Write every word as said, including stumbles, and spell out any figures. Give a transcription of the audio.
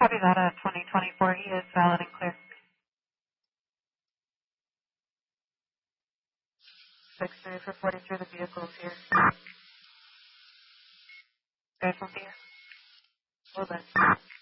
Copy that at twenty twenty-four. He is valid and clear. six three for forty-three. The vehicle is here. Guys will be here. Hold on.